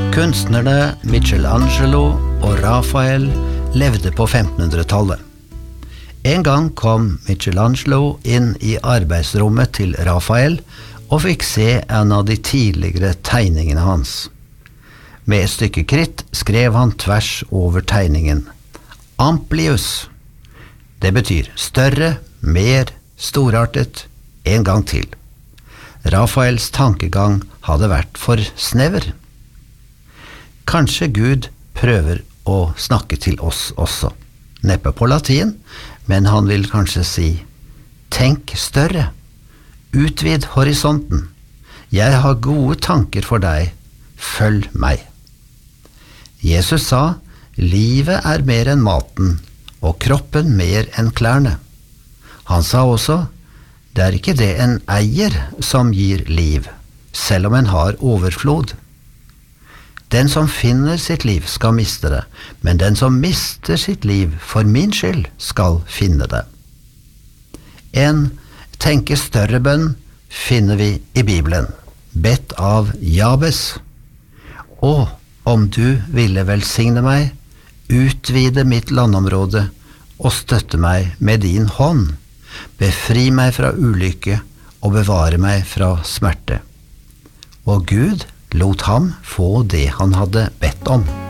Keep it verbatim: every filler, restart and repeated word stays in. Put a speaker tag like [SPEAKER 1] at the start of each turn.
[SPEAKER 1] Kunstnerne Michelangelo og Raphael levde på femtenhundretallet. En gang kom Michelangelo inn i arbeidsrommet til Raphael og fikk se en av de tidligere tegningene hans. Med et stykke kritt skrev han tvers over tegningen Amplius. Det betyr større, mer, storartet, en gang til. Raphaels tankegang hadde vært for snever. Kanskje Gud prøver å snakke til oss også. Neppe på latin, men han vil kanskje si, tenk større, utvid horisonten, jeg har gode tanker for deg, følg meg. Jesus sa, livet er mer enn maten, og kroppen mer enn klærne. Han sa også, det er ikke det en eier som gir liv, selv om en har overflod. Den som finner sitt liv skal miste det, men den som mister sitt liv for min skyld skal finne det. En tenke større bønn finner vi i Bibelen, bedt av Jabes. Å, om du ville velsigne meg, utvide mitt landområde og støtte meg med din hånd, befri meg fra ulykke og bevare meg fra smerte. Og Gud lot ham få det han hadde bedt om.